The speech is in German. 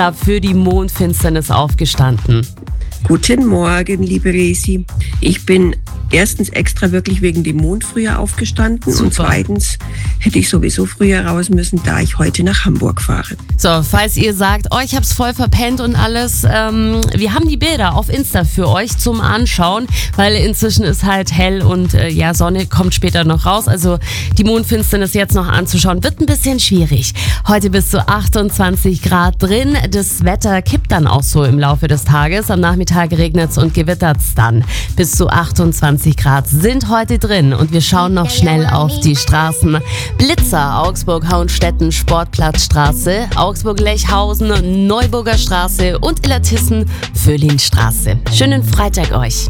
für die Mondfinsternis aufgestanden? Guten Morgen, liebe Resi. Ich bin erstens extra wirklich wegen dem Mond früher aufgestanden. Super. Und zweitens hätte ich sowieso früher raus müssen, da ich heute nach Hamburg fahre. So, falls ihr sagt, oh, ich hab's voll verpennt und alles, wir haben die Bilder auf Insta für euch zum Anschauen, weil inzwischen ist halt hell und Sonne kommt später noch raus. Also die Mondfinsternis jetzt noch anzuschauen, wird ein bisschen schwierig. Heute bis zu 28 Grad drin. Das Wetter kippt dann auch so im Laufe des Tages. Am Nachmittag regnet's und gewittert's dann. Bis zu 28 Grad sind heute drin und wir schauen noch schnell auf die Straßen. Blitzer, Augsburg-Hauenstetten, Sportplatzstraße, Augsburg-Lechhausen, Neuburger Straße und Illertissen, Vöhlinstraße. Schönen Freitag euch.